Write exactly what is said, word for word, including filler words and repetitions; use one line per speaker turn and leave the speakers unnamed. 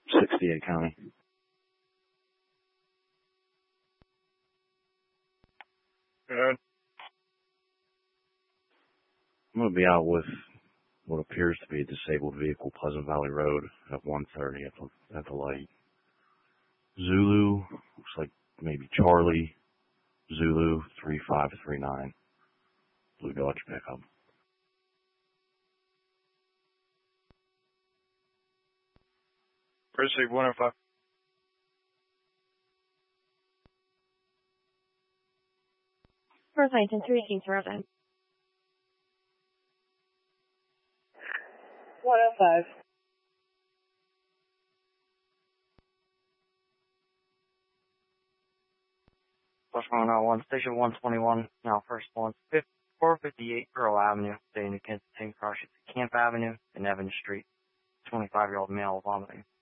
sixty-eight County.
Good.
I'm going to be out with what appears to be a disabled vehicle, Pleasant Valley Road, at one thirty at the, at the light. Zulu, looks like maybe Charlie, Zulu, three five three nine, Blue Dodge pickup.
Receive one oh five.
First license, three eighteen Rosen. one oh five.
Plus one oh one, station one twenty-one, now first one, four fifty-eight Pearl Avenue, State of New Kansas, same cross Camp Avenue and Evans Street. twenty-five-year-old male vomiting.